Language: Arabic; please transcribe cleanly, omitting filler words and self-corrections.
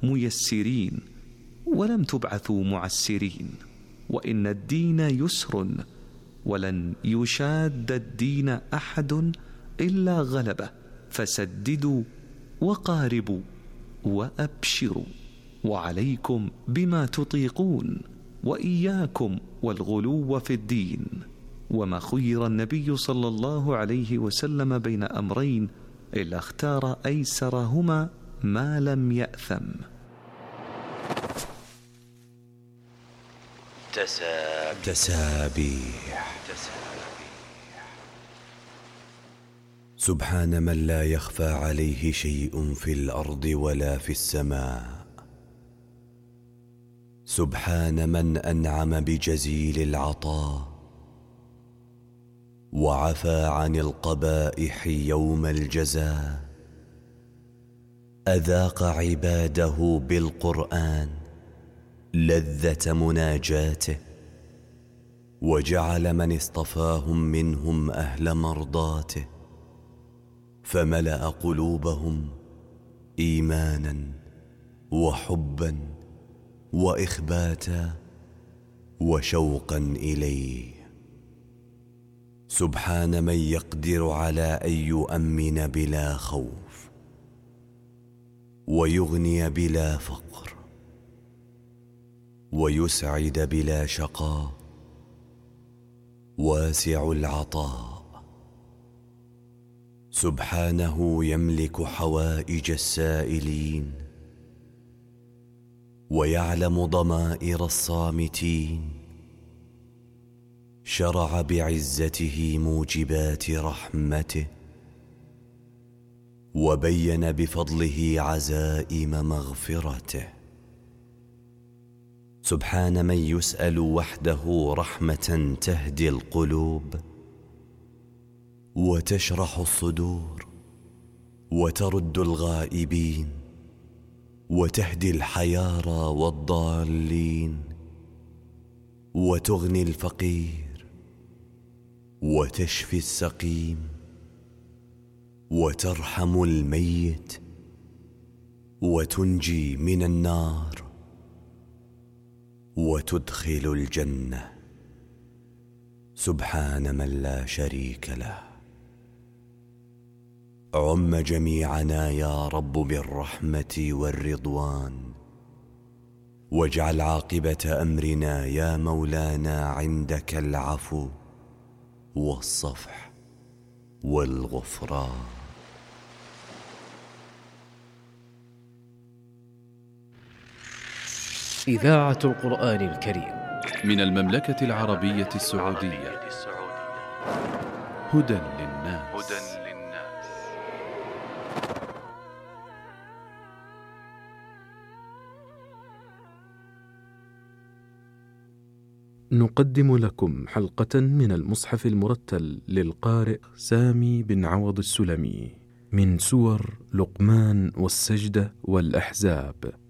ميسرين ولم تبعثوا معسرين، وإن الدين يسر ولن يشاد الدين أحد إلا غلبه، فسددوا وقاربوا وأبشروا، وعليكم بما تطيقون، وإياكم والغلو في الدين. وما خير النبي صلى الله عليه وسلم بين أمرين إلا اختار أيسرهما ما لم يأثم. تسابيح. سبحان من لا يخفى عليه شيء في الأرض ولا في السماء. سبحان من أنعم بجزيل العطاء وعفى عن القبائح يوم الجزاء. أذاق عباده بالقرآن لذة مناجاته، وجعل من اصطفاهم منهم أهل مرضاته، فملأ قلوبهم إيمانا وحبا وإخباتا وشوقا إليه. سبحان من يقدر على أن يؤمن بلا خوف ويغني بلا فقر ويسعد بلا شقاء، واسع العطاء. سبحانه يملك حوائج السائلين ويعلم ضمائر الصامتين. شرع بعزته موجبات رحمته، وبين بفضله عزائم مغفرته. سبحان من يسأل وحده رحمة تهدي القلوب وتشرح الصدور وترد الغائبين وتهدي الحيارى والضالين وتغني الفقير وتشفي السقيم وترحم الميت وتنجي من النار وتدخل الجنة. سبحان من لا شريك له. عم جميعنا يا رب بالرحمة والرضوان، واجعل عاقبة أمرنا يا مولانا عندك العفو والصفح والغفران. إذاعة القرآن الكريم من المملكة العربية السعودية. هدى للناس. نقدم لكم حلقة من المصحف المرتل للقارئ سامي بن عوض السلمي من سور لقمان والسجدة والأحزاب.